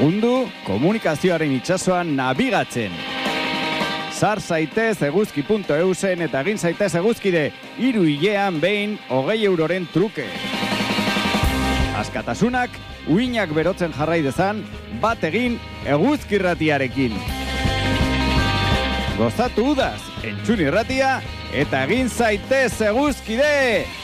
Lagundu komunikazioaren itsasoan nabigatzen. Sar zaitez eguzki.eusen eta egin zaitez eguzkide 3 hilean behin 20 euroren truke. Askatasunak uinak berotzen jarrai dezan, bat egin Eguzki Irratiarekin. Gozatu udaz, entzun irratia eta egin zaitez eguzkide!